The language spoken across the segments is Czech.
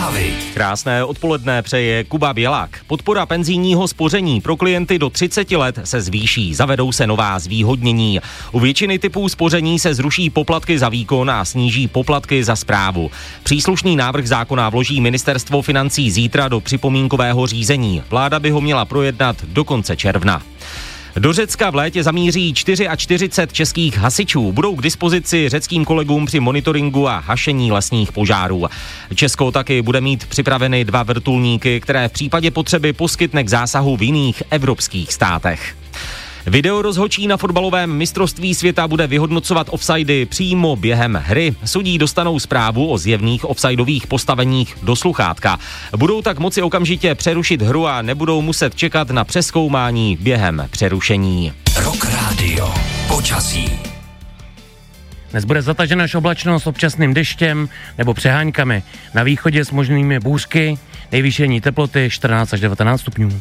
Zprávy. Krásné odpoledne přeje Kuba Bělák. Podpora penzijního spoření pro klienty do 30 let se zvýší. Zavedou se nová zvýhodnění. U většiny typů spoření se zruší poplatky za výkon a sníží poplatky za správu. Příslušný návrh zákona vloží Ministerstvo financí zítra do připomínkového řízení. Vláda by ho měla projednat do konce června. Do Řecka v létě zamíří 44 českých hasičů. Budou k dispozici řeckým kolegům při monitoringu a hašení lesních požárů. Česko taky bude mít připraveny 2 vrtulníky, které v případě potřeby poskytne k zásahu v jiných evropských státech. Video rozhodčí na fotbalovém mistrovství světa bude vyhodnocovat offsidy přímo během hry. Sudí dostanou zprávu o zjevných offsidových postaveních do sluchátka. Budou tak moci okamžitě přerušit hru a nebudou muset čekat na přezkoumání během přerušení. Rock Radio. Počasí. Dnes bude zatažena až oblačno s občasným deštěm nebo přeháňkami. Na východě s možnými bouřky, nejvyšší denní teploty 14 až 19 stupňů.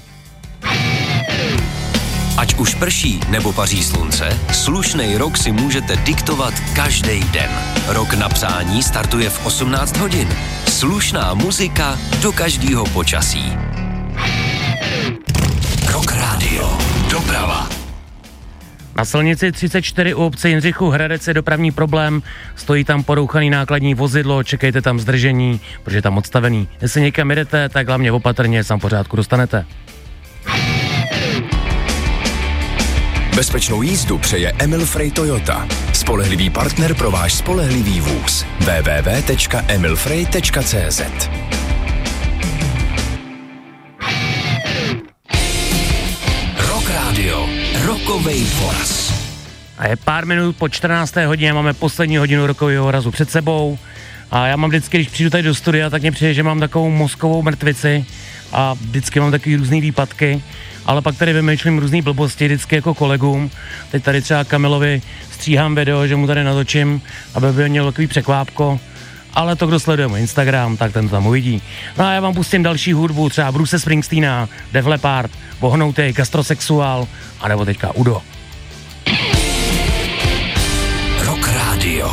Ať už prší nebo paří slunce, slušnej rok si můžete diktovat každý den. Rok na přání startuje v 18 hodin. Slušná muzika do každého počasí. Rock Radio. Doprava. Na silnici 34 u obce Jindřichů Hradec je dopravní problém, stojí tam porouchaný nákladní vozidlo, čekejte tam zdržení, protože je tam odstavený. Jestli někam jedete, tak hlavně opatrně, sam pořádku dostanete. Bezpečnou jízdu přeje Emil Frey Toyota. Spolehlivý partner pro váš spolehlivý vůz. www.emilfrey.cz. Rock Radio. Rockovej voraz. A je pár minut po 14. hodině, máme poslední hodinu rokového razu před sebou. A já mám vždycky, když přijdu tady do studia, tak mě přijde, že mám takovou mozkovou mrtvici a vždycky mám takový různý výpadky. Ale pak tady vymýšlím různý blbosti vždycky jako kolegům. Teď tady třeba Kamilovi stříhám video, že mu tady natočím, aby měl takový překvápko. Ale to, kdo sleduje můj Instagram, tak ten tam uvidí. No a já vám pustím další hudbu, třeba Bruce Springsteena, Def Leppard, Bohnoutej, Gastrosexuál, anebo teďka Udo. Rock Radio.